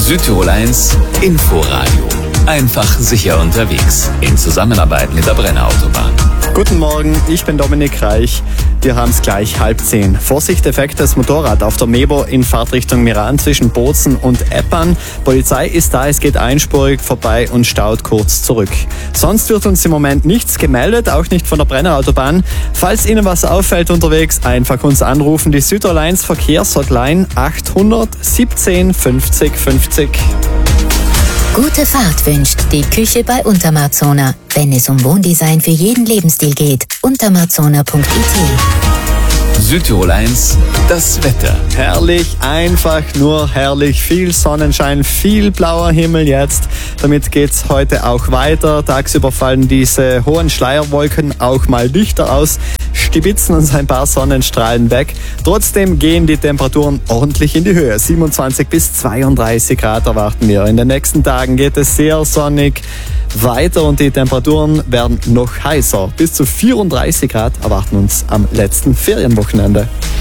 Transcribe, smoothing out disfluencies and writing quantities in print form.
Südtirol 1 Inforadio. Einfach sicher unterwegs. In Zusammenarbeit mit der Brenner Autobahn. Guten Morgen, ich bin Dominik Reich. Wir haben es gleich 9:30. Vorsicht, defektes Motorrad auf der Mebo in Fahrtrichtung Meran zwischen Bozen und Eppan. Polizei ist da, es geht einspurig vorbei und staut kurz zurück. Sonst wird uns im Moment nichts gemeldet, auch nicht von der Brenner Autobahn. Falls Ihnen was auffällt unterwegs, einfach uns anrufen. Die Südtirol 1 Verkehrshotline 800 17 50 50. Gute Fahrt wünscht die Küche bei Untermarzona. Wenn es um Wohndesign für jeden Lebensstil geht, untermarzona.it. Südtirol 1, das Wetter. Herrlich, einfach nur herrlich. Viel Sonnenschein, viel blauer Himmel jetzt. Damit geht's heute auch weiter. Tagsüber fallen diese hohen Schleierwolken auch mal dichter aus, stibitzen uns ein paar Sonnenstrahlen weg. Trotzdem gehen die Temperaturen ordentlich in die Höhe. 27 bis 32 Grad erwarten wir. In den nächsten Tagen geht es sehr sonnig weiter und die Temperaturen werden noch heißer. Bis zu 34 Grad erwarten uns am letzten Ferienwochenende.